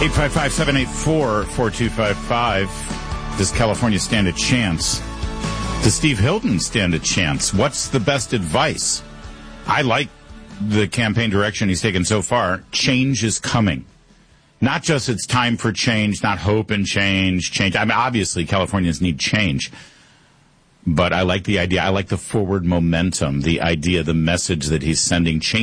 855-784-4255. Does California stand a chance? Does Steve Hilton stand a chance? What's the best advice? I like the campaign direction he's taken so far. Change is coming. Not just it's time for change, not hope and change. I mean, obviously, Californians need change. But I like the idea. I like the forward momentum, the idea, the message that he's sending. Change